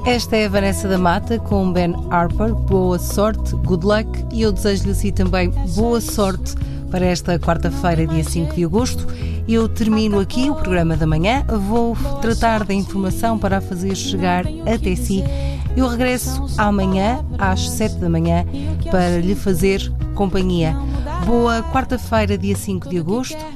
Esta é a Vanessa da Mata com Ben Harper. Boa sorte, good luck, e eu desejo-lhe assim também boa sorte para esta quarta-feira, dia 5 de agosto. Eu termino aqui o programa da manhã, vou tratar da informação para a fazer chegar até si. Eu regresso amanhã às 7 da manhã para lhe fazer companhia. Boa quarta-feira, dia 5 de agosto.